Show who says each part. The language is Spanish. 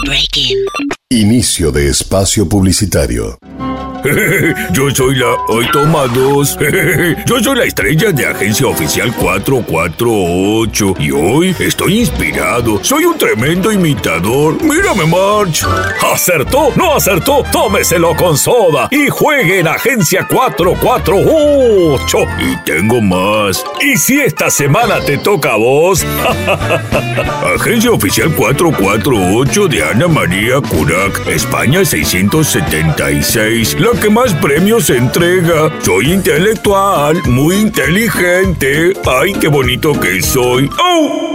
Speaker 1: Breaking.
Speaker 2: Inicio de espacio publicitario.
Speaker 3: Yo soy la... Hoy toma dos. Yo soy la estrella de Agencia Oficial 448 y hoy estoy inspirado. Soy un tremendo imitador. Mírame, March. ¿Acertó? ¿No acertó? Tómeselo con soda y juegue en Agencia 448. Y tengo más. ¿Y si esta semana te toca a vos? Agencia Oficial 448 de Ana María Curac, España 676. La que más premios entrega. Soy intelectual, muy inteligente. ¡Ay, qué bonito que soy! ¡Oh!